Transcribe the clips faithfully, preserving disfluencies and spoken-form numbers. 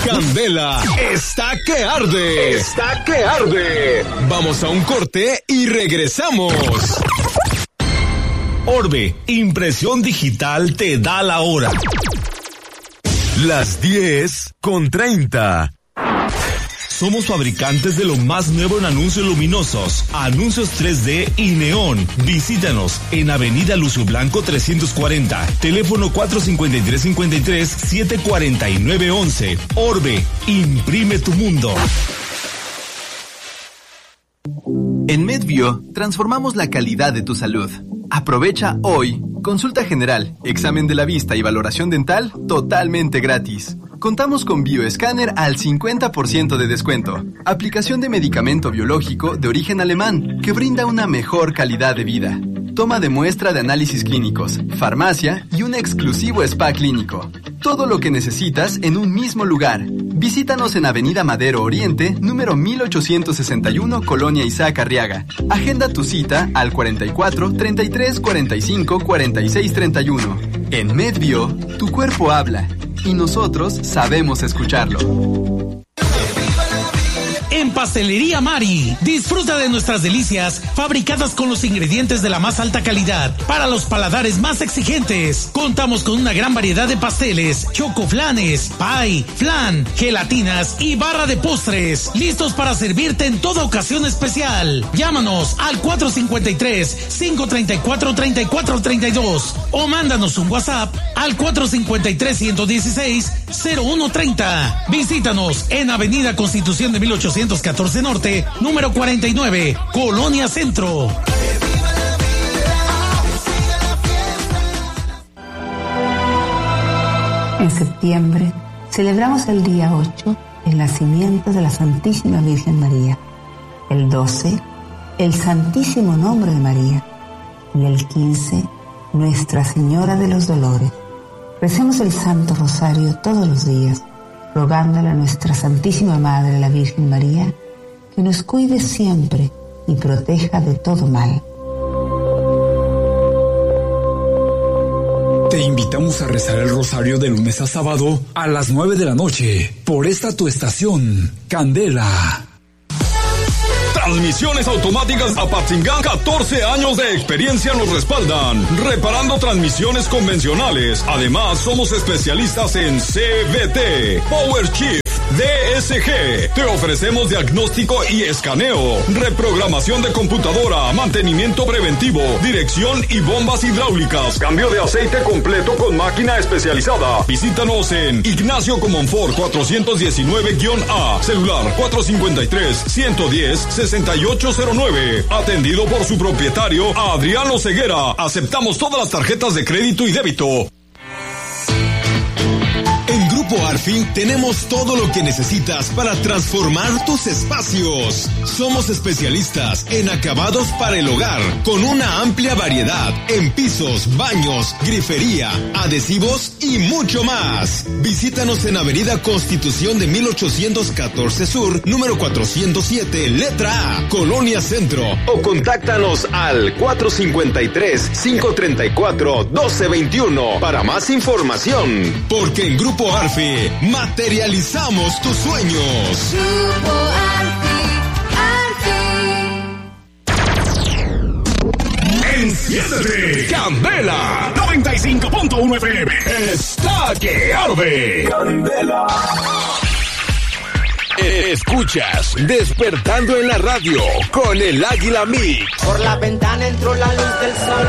Candela está que arde. Está que arde. Vamos a un corte y regresamos. Orbe, impresión digital te da la hora. Las diez con treinta. Somos fabricantes de lo más nuevo en anuncios luminosos, anuncios tres D y neón. Visítanos en Avenida Lucio Blanco trescientos cuarenta, teléfono cuatro cinco tres cinco tres siete cuatro nueve once. Orbe, imprime tu mundo. En MedBio, transformamos la calidad de tu salud. Aprovecha hoy consulta general, examen de la vista y valoración dental totalmente gratis. Contamos con Bioescáner al cincuenta por ciento de descuento. Aplicación de medicamento biológico de origen alemán que brinda una mejor calidad de vida. Toma de muestra de análisis clínicos, farmacia y un exclusivo spa clínico. Todo lo que necesitas en un mismo lugar. Visítanos en Avenida Madero Oriente, número mil ochocientos sesenta y uno, Colonia Isaac Arriaga. Agenda tu cita al cuarenta y cuatro, treinta y tres, cuarenta y cinco, cuarenta y seis, treinta y uno. En MedBio, tu cuerpo habla y nosotros sabemos escucharlo. En Pastelería Mari, disfruta de nuestras delicias fabricadas con los ingredientes de la más alta calidad para los paladares más exigentes. Contamos con una gran variedad de pasteles, chocoflanes, pie, flan, gelatinas y barra de postres, listos para servirte en toda ocasión especial. Llámanos al cuatro cinco tres, cinco tres cuatro, tres cuatro tres dos o mándanos un WhatsApp al cuatro cinco tres, uno uno seis, cero uno tres cero. Visítanos en Avenida Constitución de mil ochocientos catorce Norte, número cuarenta y nueve, Colonia Centro. En septiembre celebramos el día ocho, el nacimiento de la Santísima Virgen María. El doce, el Santísimo Nombre de María. Y el quince, Nuestra Señora de los Dolores. Recemos el Santo Rosario todos los días, rogándole a nuestra Santísima Madre, la Virgen María, que nos cuide siempre y proteja de todo mal. Te invitamos a rezar el rosario de lunes a sábado a las nueve de la noche por esta tu estación, Candela. Transmisiones automáticas Apatzingán, catorce años de experiencia nos respaldan, reparando transmisiones convencionales. Además, somos especialistas en C V T, Power Shift, D S G. Te ofrecemos diagnóstico y escaneo, reprogramación de computadora, mantenimiento preventivo, dirección y bombas hidráulicas, cambio de aceite completo con máquina especializada. Visítanos en Ignacio Comonfort cuatrocientos diecinueve A, celular cuatro cinco tres, uno uno cero, seis ocho cero nueve. Atendido por su propietario, Adriano Ceguera. Aceptamos todas las tarjetas de crédito y débito. En Grupo Arfi tenemos todo lo que necesitas para transformar tus espacios. Somos especialistas en acabados para el hogar, con una amplia variedad en pisos, baños, grifería, adhesivos y mucho más. Visítanos en Avenida Constitución de mil ochocientos catorce Sur, número cuatrocientos siete, letra A, Colonia Centro. O contáctanos al cuatro cinco tres, cinco tres cuatro, uno dos dos uno para más información. Porque en Grupo Arfi materializamos tus sueños. Grupo Arfi, Arfi. Enciéndete, Candela noventa y cinco punto uno F M. Está que arde. Candela. Escuchas Despertando en la Radio con el Águila Mix. Por la ventana entró la luz del sol.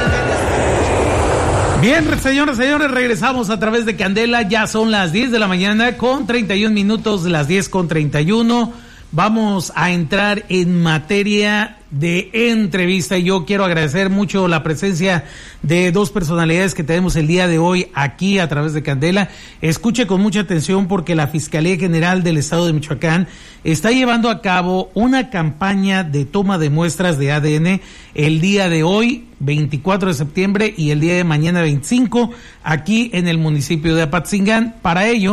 Bien, señores, señores, regresamos a través de Candela. Ya son las diez de la mañana con treinta y un minutos, las diez con treinta y uno. Vamos a entrar en materia de entrevista y yo quiero agradecer mucho la presencia de dos personalidades que tenemos el día de hoy aquí a través de Candela. Escuche con mucha atención porque la Fiscalía General del Estado de Michoacán está llevando a cabo una campaña de toma de muestras de A D N el día de hoy, veinticuatro de septiembre, y el día de mañana, veinticinco, aquí en el municipio de Apatzingán. Para ello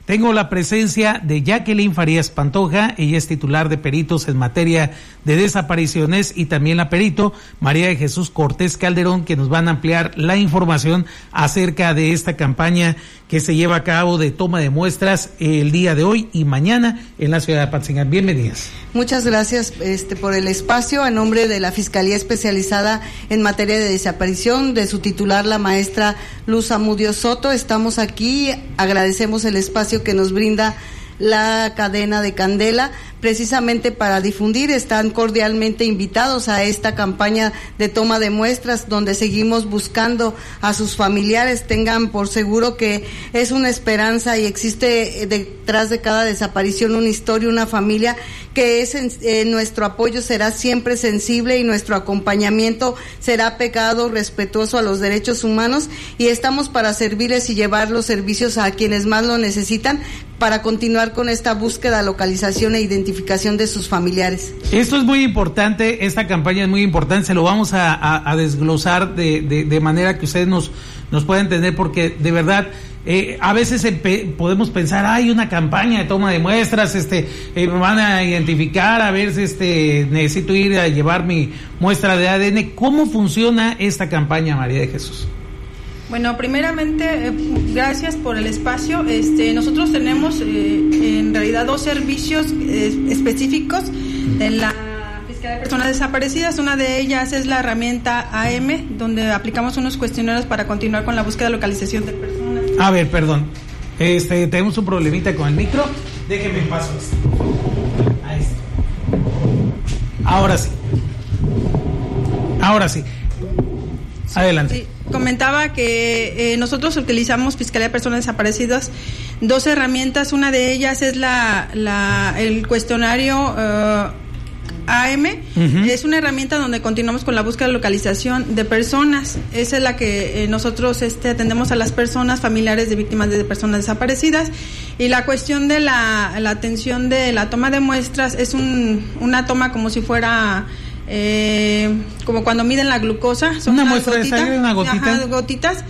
Tengo la presencia de Jacqueline Farías Pantoja, ella es titular de peritos en materia de desapariciones, y también la perito María de Jesús Cortés Calderón, que nos van a ampliar la información acerca de esta campaña que se lleva a cabo de toma de muestras el día de hoy y mañana en la ciudad de Apatzingán. Bienvenidas. Muchas gracias este, por el espacio. A nombre de la Fiscalía Especializada en Materia de Desaparición, de su titular, la maestra Luz Amudio Soto, estamos aquí, agradecemos el espacio que nos brinda la cadena de Candela, precisamente para difundir. Están cordialmente invitados a esta campaña de toma de muestras, donde seguimos buscando a sus familiares. Tengan por seguro que es una esperanza y existe detrás de cada desaparición una historia, una familia que es en, eh, nuestro apoyo será siempre sensible y nuestro acompañamiento será pegado, respetuoso a los derechos humanos, y estamos para servirles y llevar los servicios a quienes más lo necesitan, para continuar con esta búsqueda, localización e identificación de sus familiares. Esto es muy importante, esta campaña es muy importante, se lo vamos a, a, a desglosar de, de, de manera que ustedes nos, nos puedan entender, porque de verdad eh, a veces empe- podemos pensar, hay una campaña de toma de muestras, este eh, me van a identificar, a ver si este, necesito ir a llevar mi muestra de A D N. ¿Cómo funciona esta campaña, María de Jesús? Bueno, primeramente, eh, gracias por el espacio. Este, nosotros tenemos eh, en realidad dos servicios eh, específicos en la Fiscalía de Personas Desaparecidas. Una de ellas es la herramienta A M, donde aplicamos unos cuestionarios para continuar con la búsqueda de localización de personas. A ver, perdón, este, tenemos un problemita con el micro. Déjeme paso esto. Ahí está. Ahora sí. Ahora sí. Adelante. Sí. Comentaba que eh, nosotros utilizamos Fiscalía de Personas Desaparecidas, dos herramientas. Una de ellas es la, la el cuestionario uh, A M. Uh-huh. Es una herramienta donde continuamos con la búsqueda de localización de personas. Esa es la que eh, nosotros este, atendemos a las personas familiares de víctimas de personas desaparecidas. Y la cuestión de la, la atención de la toma de muestras es un, una toma como si fuera... Eh, como cuando miden la glucosa, son una unas muestra gotitas, de sangre, una gotita. Ajá, gotitas,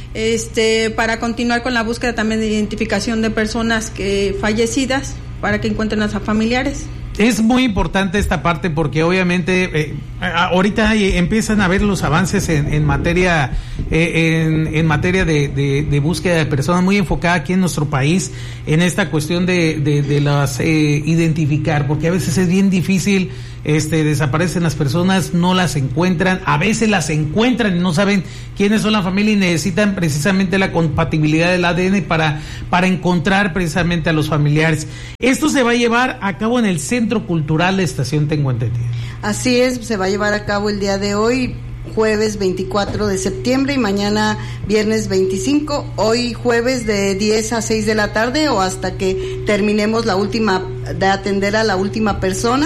este, para continuar con la búsqueda también de identificación de personas que fallecidas, para que encuentren a sus familiares. Es muy importante esta parte porque obviamente eh, ahorita empiezan a ver los avances en, en materia eh, en, en materia de, de, de búsqueda de personas, muy enfocada aquí en nuestro país en esta cuestión de, de, de las eh, identificar, porque a veces es bien difícil. Este, desaparecen las personas, no las encuentran, a veces las encuentran y no saben quiénes son la familia y necesitan precisamente la compatibilidad del A D N para, para encontrar precisamente a los familiares. Esto se va a llevar a cabo en el Centro Cultural de Estación Tengo Entendido. Así es, se va a llevar a cabo el día de hoy, jueves veinticuatro de septiembre, y mañana viernes veinticinco, hoy jueves de diez a seis de la tarde o hasta que terminemos la última, de atender a la última persona.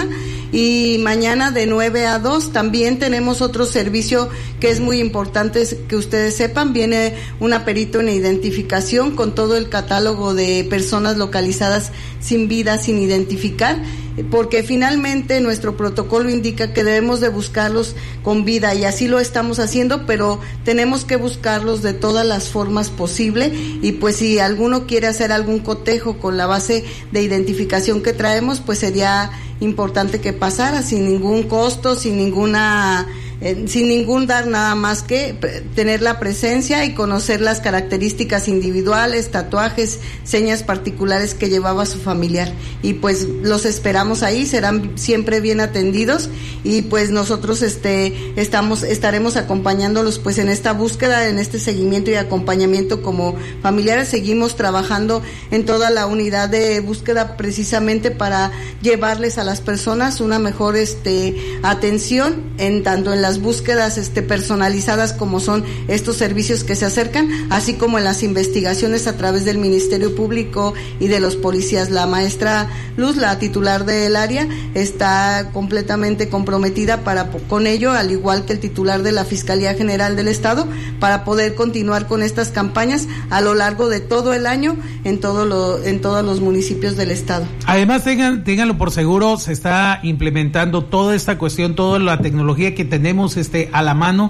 Y mañana de nueve a dos también tenemos otro servicio que es muy importante que ustedes sepan. Viene una perito en identificación con todo el catálogo de personas localizadas sin vida, sin identificar, porque finalmente nuestro protocolo indica que debemos de buscarlos con vida, y así lo estamos haciendo, pero tenemos que buscarlos de todas las formas posibles. Y pues si alguno quiere hacer algún cotejo con la base de identificación que traemos, pues sería importante que pasara sin ningún costo, sin ninguna eh, sin ningún dar nada más que pre- tener la presencia y conocer las características individuales, tatuajes, señas particulares que llevaba su familiar. Y pues los esperamos ahí, serán siempre bien atendidos, y pues nosotros este estamos estaremos acompañándolos pues en esta búsqueda, en este seguimiento y acompañamiento como familiares. Seguimos trabajando en toda la unidad de búsqueda precisamente para llevarles a las personas una mejor este atención, en tanto en las búsquedas este personalizadas como son estos servicios que se acercan, así como en las investigaciones a través del Ministerio Público y de los policías. La maestra Luz, la titular del área, está completamente comprometida para con ello, al igual que el titular de la Fiscalía General del Estado, para poder continuar con estas campañas a lo largo de todo el año en todo lo en todos los municipios del estado. Además, tengan ténganlo por seguro, se está implementando toda esta cuestión, toda la tecnología que tenemos este a la mano,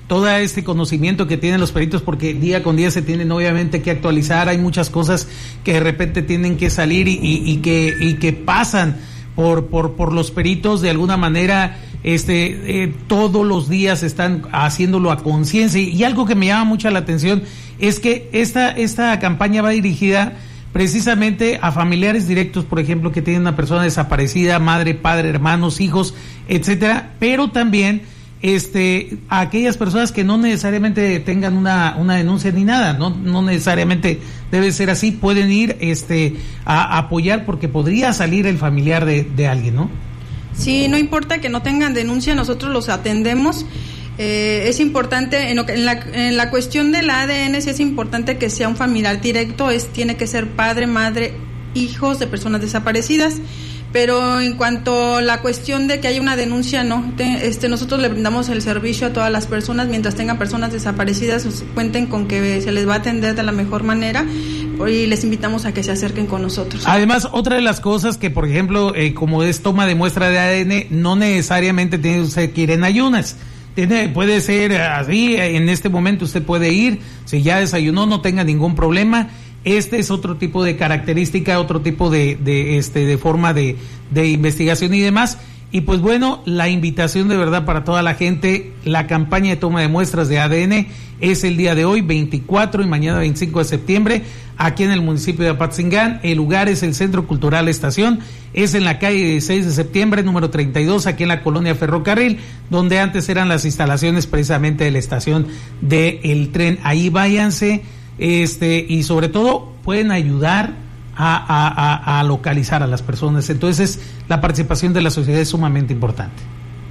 todo este conocimiento que tienen los peritos, porque día con día se tienen obviamente que actualizar, hay muchas cosas que de repente tienen que salir y, y, y que y que pasan por por por los peritos de alguna manera. Este eh, todos los días están haciéndolo a conciencia, y algo que me llama mucho la atención es que esta esta campaña va dirigida precisamente a familiares directos, por ejemplo, que tienen una persona desaparecida, madre, padre, hermanos, hijos, etcétera, pero también este a aquellas personas que no necesariamente tengan una una denuncia ni nada, no no necesariamente debe ser así, pueden ir este a, a apoyar, porque podría salir el familiar de, de alguien, ¿no? Sí, no importa que no tengan denuncia, nosotros los atendemos. Eh, es importante, en, lo que, en, la, en la cuestión del A D N, sí es importante que sea un familiar directo, es tiene que ser padre, madre, hijos de personas desaparecidas. Pero en cuanto a la cuestión de que haya una denuncia, no, te, este, nosotros le brindamos el servicio a todas las personas, mientras tengan personas desaparecidas, pues, cuenten con que se les va a atender de la mejor manera, y les invitamos a que se acerquen con nosotros. Además, otra de las cosas que, por ejemplo, eh, como es toma de muestra de A D N, no necesariamente tiene usted que ir en ayunas. Tiene, puede ser así, en este momento usted puede ir, si ya desayunó, no tenga ningún problema. Este es otro tipo de característica, otro tipo de, de este de forma de, de investigación y demás. Y pues bueno, la invitación de verdad para toda la gente, la campaña de toma de muestras de A D N es el día de hoy, veinticuatro, y mañana veinticinco de septiembre, aquí en el municipio de Apatzingán. El lugar es el Centro Cultural Estación, es en la calle dieciséis de septiembre, número treinta y dos, aquí en la colonia Ferrocarril, donde antes eran las instalaciones precisamente de la estación del tren. Ahí váyanse. Este, y sobre todo pueden ayudar a, a, a, a localizar a las personas. Entonces, la participación de la sociedad es sumamente importante.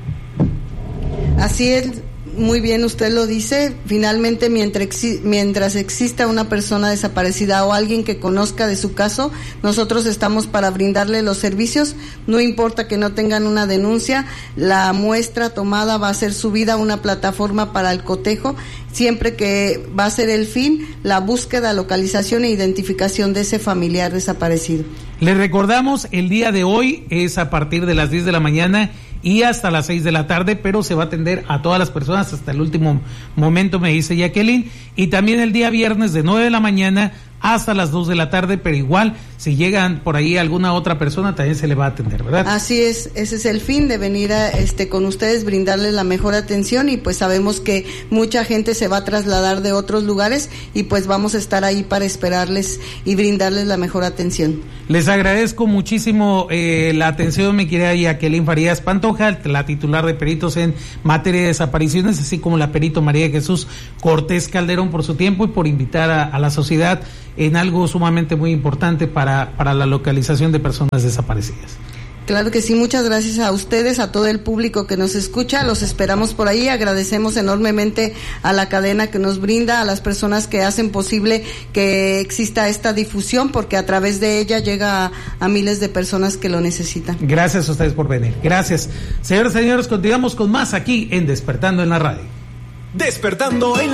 Así es, muy bien usted lo dice. Finalmente, mientras, mientras exista una persona desaparecida o alguien que conozca de su caso, nosotros estamos para brindarle los servicios. No importa que no tengan una denuncia, la muestra tomada va a ser subida a una plataforma para el cotejo, siempre que va a ser el fin la búsqueda, localización e identificación de ese familiar desaparecido. Les recordamos, el día de hoy es a partir de las diez de la mañana y hasta las seis de la tarde, pero se va a atender a todas las personas hasta el último momento, me dice Jacqueline, y también el día viernes de nueve de la mañana hasta las dos de la tarde, pero igual, si llegan por ahí alguna otra persona, también se le va a atender, ¿verdad? Así es, ese es el fin de venir a, este, con ustedes, brindarles la mejor atención, y pues sabemos que mucha gente se va a trasladar de otros lugares, y pues vamos a estar ahí para esperarles y brindarles la mejor atención. Les agradezco muchísimo eh, la atención, mi querida Jacqueline Farías Pantoja, la titular de peritos en materia de desapariciones, así como la perito María Jesús Cortés Calderón, por su tiempo y por invitar a, a la sociedad en algo sumamente muy importante para, para la localización de personas desaparecidas. Claro que sí, muchas gracias a ustedes, a todo el público que nos escucha, los esperamos por ahí, agradecemos enormemente a la cadena que nos brinda, a las personas que hacen posible que exista esta difusión, porque a través de ella llega a, a miles de personas que lo necesitan. Gracias a ustedes por venir, gracias. Señoras y señores, continuamos con más aquí en Despertando en la Radio. Despertando en